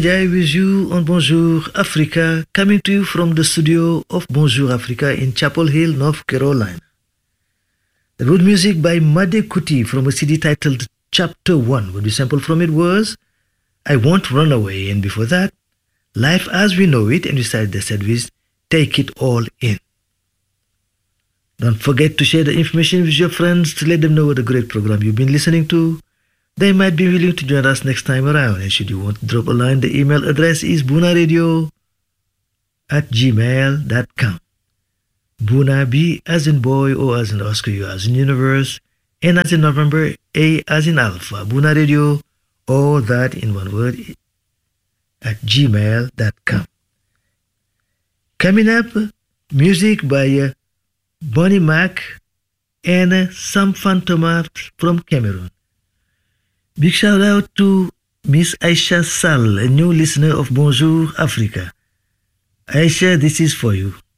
Jai with you on Bonjour Africa, coming to you from the studio of Bonjour Africa in Chapel Hill, North Carolina. The road music by Made Kuti from a CD titled Chapter 1. What we sampled from it was I Won't Run Away, and before that, Life as We Know It, and we started the set with Take It All In. Don't forget to share the information with your friends to let them know what a great program you've been listening to. They might be willing to join us next time around. And should you want to drop a line, the email address is bunaradio@gmail.com. Buna, B as in boy, O as in Oscar, U as in universe, N as in November, A as in alpha. Buna Radio, all that in one word, @gmail.com. Coming up, music by Bonnie Mac and Sam Fantomas from Cameroon. Big shout out to Miss Aisha Sall, a new listener of Bonjour Africa. Aisha, this is for you.